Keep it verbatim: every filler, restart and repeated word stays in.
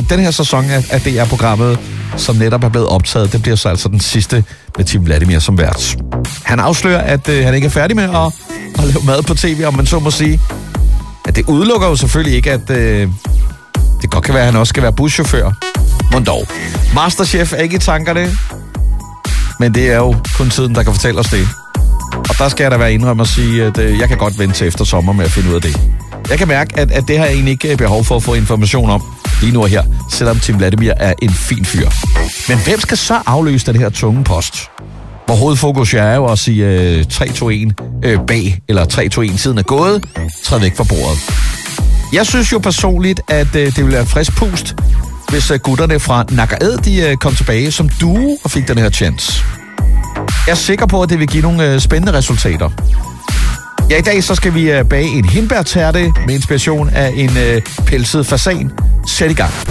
den her sæson af, af D R-programmet, som netop er blevet optaget, det bliver så altså den sidste med Tim Vladimir som vært. Han afslører, at øh, han ikke er færdig med at, at lave mad på tv, om man så må sige. Ja, det udelukker jo selvfølgelig ikke, at øh, det godt kan være, at han også skal være buschauffør. Men dog. Masterchef er ikke i tankerne, men det er jo kun tiden, der kan fortælle os det. Og der skal jeg da være indrømme at sige, at øh, jeg kan godt vente til efter sommer med at finde ud af det. Jeg kan mærke, at, at det har jeg egentlig ikke behov for at få information om lige nu og her, selvom Tim Vladimir er en fin fyr. Men hvem skal så afløse den her tunge post? Hvor hovedfokus er jo at sige øh, tre to en øh, bag, eller tre to en tiden er gået, træd væk fra bordet. Jeg synes jo personligt, at øh, det ville være en frisk pust, hvis øh, gutterne fra Nakkered, de øh, kom tilbage som duo og fik den her chance. Jeg er sikker på, at det vil give nogle øh, spændende resultater. Ja, i dag så skal vi øh, bage en hindbærtærte med inspiration af en øh, pelset fasan. Sæt i gang.